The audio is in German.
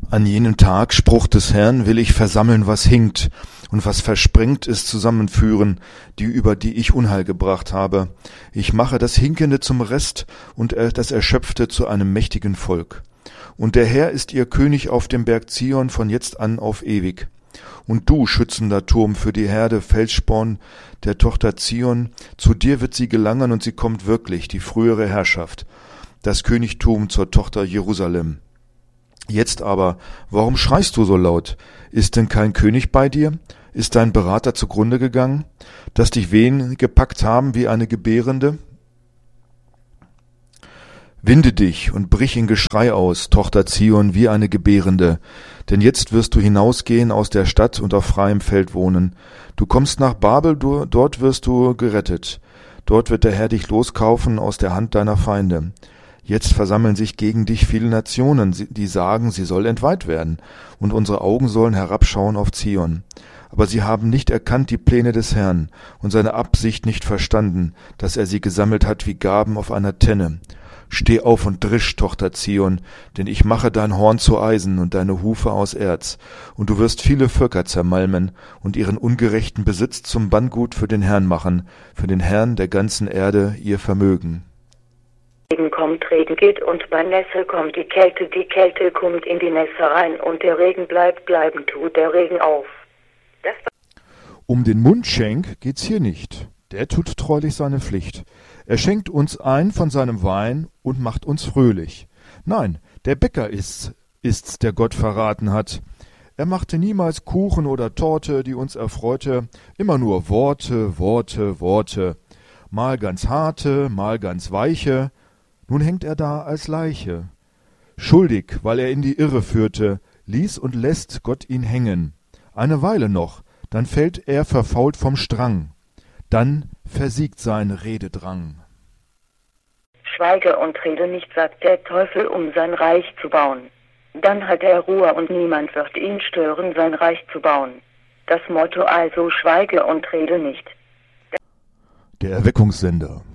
An jenem Tag, Spruch des Herrn, will ich versammeln, was hinkt, und was versprengt ist, zusammenführen, über die ich Unheil gebracht habe. Ich mache das Hinkende zum Rest und das Erschöpfte zu einem mächtigen Volk. Und der Herr ist ihr König auf dem Berg Zion von jetzt an auf ewig. Und du, schützender Turm für die Herde, Felssporn der Tochter Zion, zu dir wird sie gelangen und sie kommt wirklich, die frühere Herrschaft, das Königtum zur Tochter Jerusalem. Jetzt aber, warum schreist du so laut? Ist denn kein König bei dir? Ist dein Berater zugrunde gegangen, dass dich Wehen gepackt haben wie eine Gebärende? Winde dich und brich in Geschrei aus, Tochter Zion, wie eine Gebärende, denn jetzt wirst du hinausgehen aus der Stadt und auf freiem Feld wohnen. Du kommst nach Babel, dort wirst du gerettet. Dort wird der Herr dich loskaufen aus der Hand deiner Feinde. Jetzt versammeln sich gegen dich viele Nationen, die sagen, sie soll entweiht werden, und unsere Augen sollen herabschauen auf Zion. Aber sie haben nicht erkannt die Pläne des Herrn und seine Absicht nicht verstanden, dass er sie gesammelt hat wie Gaben auf einer Tenne. Steh auf und drisch, Tochter Zion, denn ich mache dein Horn zu Eisen und deine Hufe aus Erz, und du wirst viele Völker zermalmen und ihren ungerechten Besitz zum Banngut für den Herrn machen, für den Herrn der ganzen Erde ihr Vermögen. Regen kommt, Regen geht, und bei Nässe kommt die Kälte kommt in die Nässe rein, und der Regen bleibt bleiben, tut der Regen auf. Um den Mundschenk geht's hier nicht. Der tut treulich seine Pflicht. Er schenkt uns ein von seinem Wein und macht uns fröhlich. Nein, der Bäcker ist's, der Gott verraten hat. Er machte niemals Kuchen oder Torte, die uns erfreute, immer nur Worte, Worte, Worte. Mal ganz harte, mal ganz weiche. Nun hängt er da als Leiche. Schuldig, weil er in die Irre führte, ließ und lässt Gott ihn hängen. Eine Weile noch, dann fällt er verfault vom Strang. Dann versiegt sein Rededrang. Schweige und rede nicht, sagt der Teufel, um sein Reich zu bauen. Dann hat er Ruhe und niemand wird ihn stören, sein Reich zu bauen. Das Motto also: Schweige und rede nicht. Der Erweckungssender.